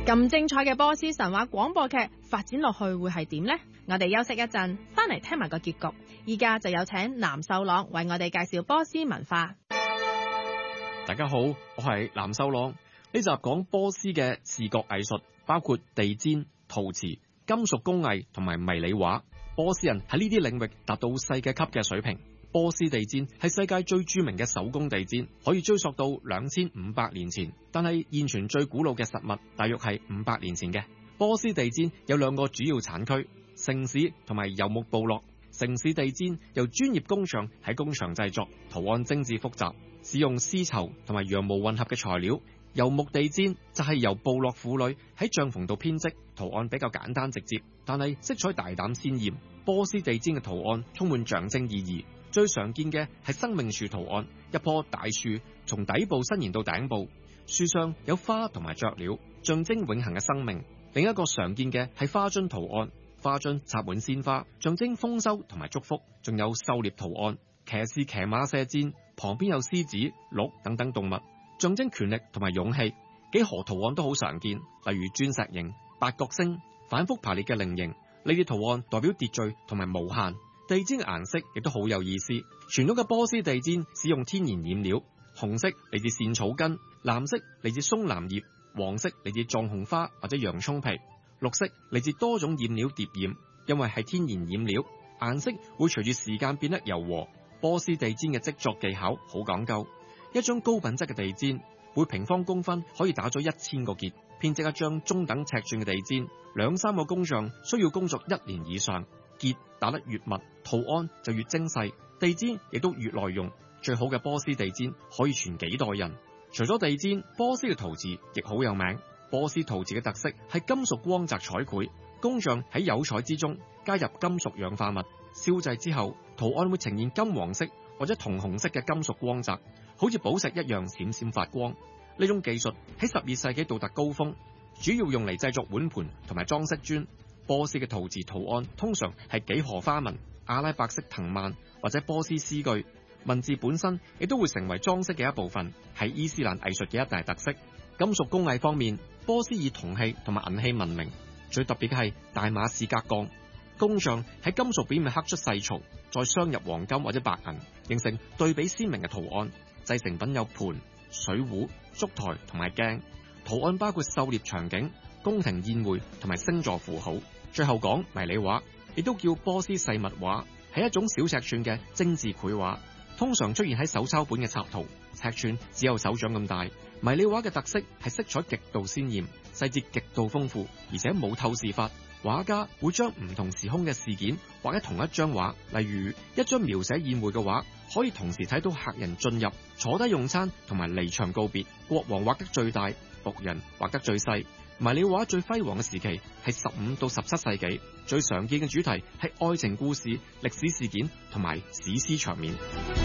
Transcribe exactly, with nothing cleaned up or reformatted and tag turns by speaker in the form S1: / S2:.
S1: 咁精彩嘅波斯神話廣播劇發展落去會係點呢？我哋休息一陣，翻嚟聽埋個結局。依家就有請藍秀朗為我哋介紹波斯文化。
S2: 大家好，我係藍秀朗。呢集講波斯嘅視覺藝術，包括地氈、陶瓷、金屬工藝同埋迷你畫。波斯人喺呢啲領域達到世界級嘅水平。波斯地氈係世界最著名嘅手工地氈，可以追溯到兩千五百年前，但係現存最古老嘅實物大約係五百年前嘅。波斯地氈有兩個主要產區，城市同埋游牧部落。城市地氈由專業工匠喺工場製作，圖案精緻複雜，使用絲綢同埋羊毛混合嘅材料。游牧地氈就係由部落婦女喺帳篷度編織，圖案比較簡單直接，但係色彩大膽鮮豔。波斯地氈嘅圖案充滿象徵意義，最常見嘅係生命樹圖案，一棵大樹從底部伸延到頂部，樹上有花同埋雀鳥，象徵永恆嘅生命。另一個常見嘅係花樽圖案，花樽插滿鮮花，象徵豐收同埋祝福。仲有狩獵圖案，騎士騎馬射箭，旁邊有獅子、鹿等等動物，象徵權力同埋勇氣。幾何圖案都好常見，例如鑽石形、八角星、反覆排列嘅菱形，呢啲圖案代表秩序同埋無限。地氈嘅顏色亦都好有意思，傳統嘅波斯地氈使用天然染料，紅色嚟自茜草根，藍色嚟自松藍葉，黃色嚟自藏紅花或者洋蔥皮，綠色嚟自多種染料疊染。因為係天然染料，顏色會隨住時間變得柔和。波斯地氈嘅織作技巧好講究，一張高品質嘅地氈每平方公分可以打咗一千個結，編織一張中等尺寸嘅地氈，兩三個工匠需要工作一年以上。結打得越密，圖案就越精細，地氈亦都越耐用。最好嘅波斯地氈可以傳幾代人。除咗地氈，波斯嘅陶瓷亦好有名。波斯陶瓷嘅特色係金屬光澤彩繪，工匠喺釉彩之中加入金屬氧化物，燒製之後圖案會呈現金黃色或者銅紅色嘅金屬光澤，好似寶石一樣閃閃發光。呢種技術喺十二世紀到達高峰，主要用嚟製作碗盤同埋裝飾磚。波斯嘅陶瓷圖案通常係幾何花紋、阿拉伯式藤蔓或者波斯詩句，文字本身亦都會成為裝飾嘅一部分，係伊斯蘭藝術嘅一大特色。金屬工藝方面，波斯以銅器同埋銀器聞名，最特別嘅係大馬士革鋼，工匠喺金屬表面刻出細槽，再鑲入黃金或者白銀，形成對比鮮明嘅圖案。製成品有盤、水壺、燭台同埋鏡，圖案包括狩獵場景、宮廷宴會同埋星座符號。最後講迷你畫，亦都叫波斯細密畫，係一種小尺寸嘅精緻繪畫，通常出現喺手抄本嘅插圖，尺寸只有手掌咁大。迷你畫嘅特色係色彩極度鮮豔，細節極度豐富，而且冇透視法。畫家會將唔同時空嘅事件畫喺同一張畫，例如一張描寫宴會嘅畫，可以同時睇到客人進入、坐低用餐同埋離場告別。國王畫得最大，僕人畫得最細。迷你畫最輝煌嘅時期係十五到十七世紀，最常見嘅主題係愛情故事、歷史事件同埋史詩場面。